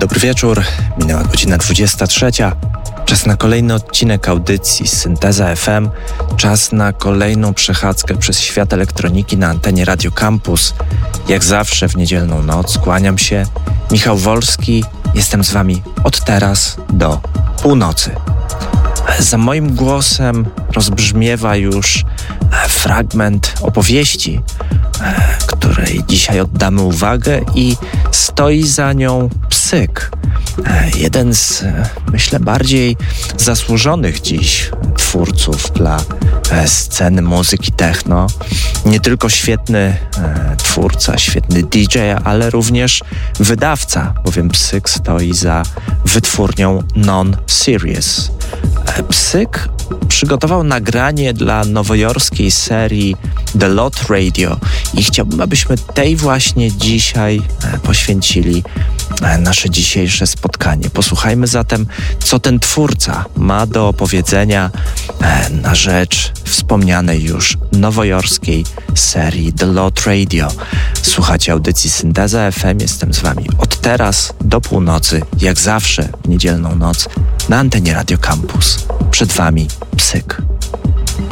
Dobry wieczór, minęła godzina 23. Czas na kolejny odcinek audycji Synteza FM. Czas na kolejną przechadzkę przez świat elektroniki na antenie Radio Campus. Jak zawsze w niedzielną noc kłaniam się. Michał Wolski, jestem z wami od teraz do północy. Za moim głosem rozbrzmiewa już fragment opowieści, której dzisiaj oddamy uwagę, i stoi za nią Psyk. Jeden z, myślę, bardziej zasłużonych dziś twórców dla sceny muzyki techno. Nie tylko świetny twórca, świetny DJ, ale również wydawca, bowiem Psyk stoi za wytwórnią Non-Serious. Psyk przygotował nagranie dla nowojorskiej serii The Lot Radio i chciałbym, abyśmy tej właśnie dzisiaj poświęcili nasze dzisiejsze spotkanie. Posłuchajmy zatem, co ten twórca ma do opowiedzenia na rzecz wspomnianej już nowojorskiej serii The Lot Radio. Słuchacie audycji Synteza FM, jestem z wami od teraz do północy, jak zawsze w niedzielną noc na antenie Radio Campus. Przed wami Psyk.